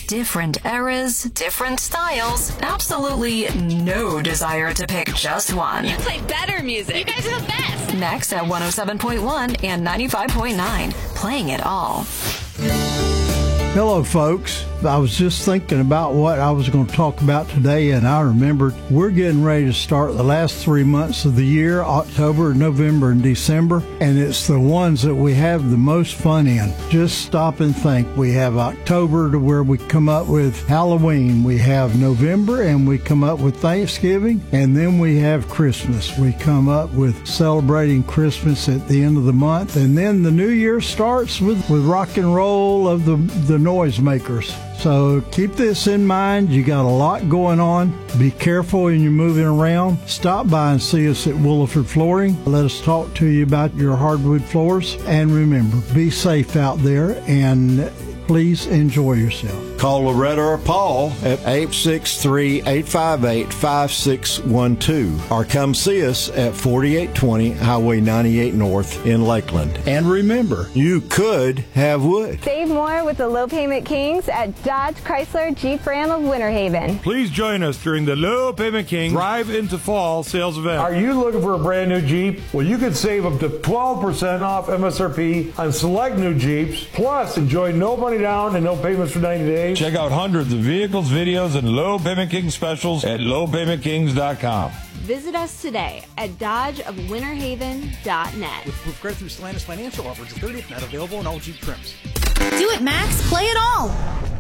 Different eras, different styles, absolutely no desire to pick just one. You play better music. You guys are the best. Next at 107.1 and 95.9, playing it all. Hello, folks. I was just thinking about what I was going to talk about today, and I remembered we're getting ready to start the last 3 months of the year, October, November, and December, and it's the ones that we have the most fun in. Just stop and think. We have October to where we come up with Halloween. We have November, and we come up with Thanksgiving, and then we have Christmas. We come up with celebrating Christmas at the end of the month, and then the new year starts with rock and roll of the noisemakers. So keep this in mind. You got a lot going on. Be careful when you're moving around. Stop by and see us at Williford Flooring. Let us talk to you about your hardwood floors. And remember, be safe out there and please enjoy yourself. Call Loretta or Paul at 863-858-5612 or come see us at 4820 Highway 98 North in Lakeland. And remember, you could have wood. Save more with the Low Payment Kings at Dodge Chrysler Jeep Ram of Winter Haven. Please join us during the Low Payment Kings Drive into Fall sales event. Are you looking for a brand new Jeep? Well, you could save up to 12% off MSRP on select new Jeeps. Plus, enjoy no money down and no payments for 90 days. Check out hundreds of vehicles, videos, and Low Payment Kings specials at lowpaymentkings.com. Visit us today at dodgeofwinterhaven.net. With credit through Stellantis Financial offers, the 30th not available in all Jeep trims. Do it, Max. Play it all.